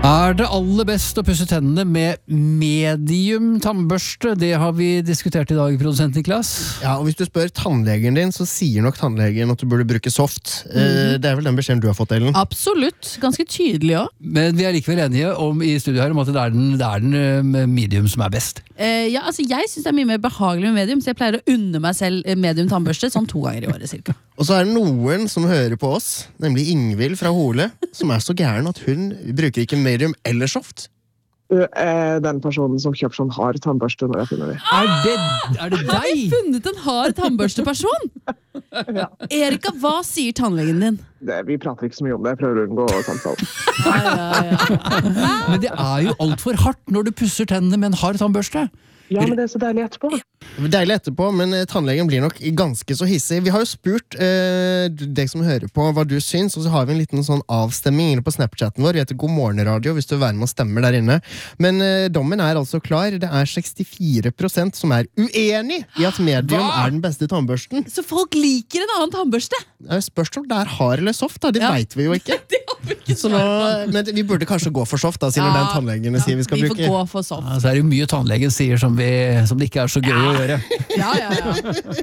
Det aller best å pusse tennene med medium tannbørste? Det har vi diskutert I dag, produsent Niklas. Ja, og hvis du spør tannlegen din, så sier nok tannlegen at du burde bruke soft. Det vel den beskjeden du har fått, Ellen? Absolutt, ganske tydelig også. Men vi likevel enige I studio her om at det den medium som best. Ja, altså jeg synes det mye mer behagelig med medium, så jeg pleier å unne meg selv medium tannbørste sånn 2 ganger I året, cirka. Og så det noen som hører på oss, nemlig Ingvild fra Hole, som så gæren at hun bruker ikke medium eller soft. Du den personen som kjøper sånn hard tannbørste når jeg finner det. Er det deg? Har du funnet en hard tannbørsteperson? Ja. Erika, hva sier tannlegen din? Vi prater ikke så mye om det, jeg prøver å unngå samtale. Ja. Men det jo alt for hardt når du pusser tennene med en hard tannbørste. Ja, men det så deilig etterpå. Deilig etterpå, men tannlegen blir nok ganske så hissig. Vi har jo spurt deg som hører på hva du syns, og så har vi en liten sånn avstemming inne på Snapchatten vår. Vi heter God Morgen Radio hvis du vil være med og stemmer der inne. Men dommen altså klar. Det 64% som uenig I at medium den beste tannbørsten. Så folk liker en annen tannbørste? Spørs om det hard eller soft, da. Det vet vi jo ikke. Så nå, men vi burde kanskje gå for soft, da, siden den tannlegen sier vi skal bruke. Vi får gå for soft. Ja, så det jo mye tannlegen sier som det ikke så gøy å gjøre. Ja.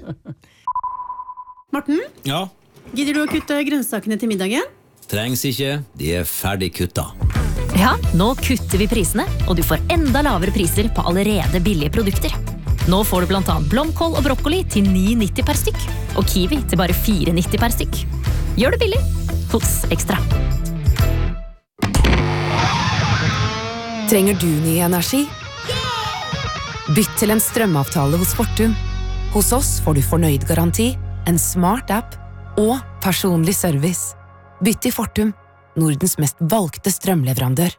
Morten? Ja? Gidder du å kutte grønnsakene til middagen? Trengs ikke, de ferdig kutta. Ja, nå kutter vi prisene, og du får enda lavere priser på allerede billige produkter. Nå får du blant annet blomkål og brokkoli til 9,90 per stykk, og kiwi til bare 4,90 per stykk. Gjør det billig hos Ekstra. Trenger du ny energi? Bytt til en strømavtale hos Fortum. Hos oss får du fornøyd garanti, en smart app og personlig service. Bytt til Fortum, Nordens mest valgte strømleverandør.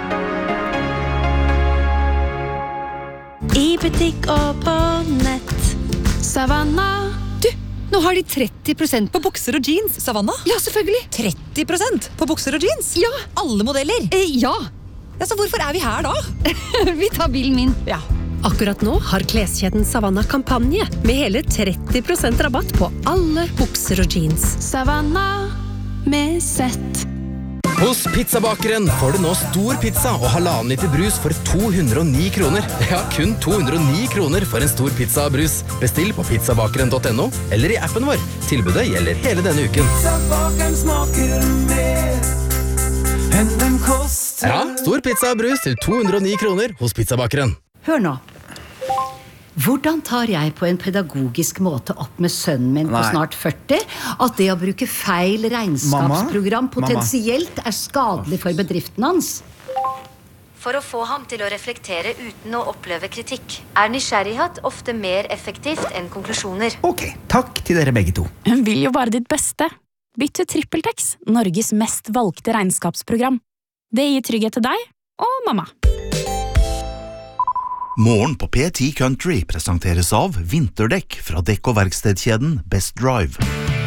I butikk og på nett. Savanna. Du, nå har de 30% på bukser og jeans. Savanna? Ja, selvfølgelig. 30% på bukser og jeans? Ja. Alle modeller? Ja. Så hvorfor vi her da? Vi tar bilen min. Ja. Akkurat nå har kleskjeden Savanna kampanje med hele 30% rabatt på alle bukser og jeans. Savanna med sett. Hos Pizzabakeren får du nå stor pizza og 1,5 liter brus for 209 kroner. Ja, kun 209 kroner for en stor pizza og brus. Bestill på pizzabakeren.no eller I appen vår. Tilbudet gjelder hele denne uken. Pizzabakeren smaker mer enn den koster. Ja, stor pizza og brus til 209 kroner hos Pizzabakeren. Hør nå. Hvordan tar jeg på en pedagogisk måte opp med sønnen min på snart 40 at det å bruke feil regnskapsprogram potensielt skadelig for bedriften hans? For å få ham til å reflektere uten å oppleve kritikk, nysgjerrighet ofte mer effektivt enn konklusjoner. Ok, takk til dere begge to. Hun vil jo bare ditt beste. Bytt til TrippelTex, Norges mest valgte regnskapsprogram. Det gir trygghet til deg og mamma. Morgen på P10 Country presenteres av vinterdekk fra dekk- og verkstedkjeden Best Drive.